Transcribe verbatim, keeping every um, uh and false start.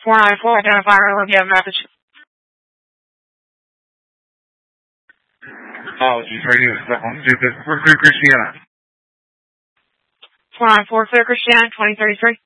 four nine four, identifier, let me have a message. Apologies, radio stuff on stupid. We're through Christiana. four nine four, clear Christiana, twenty thirty-three.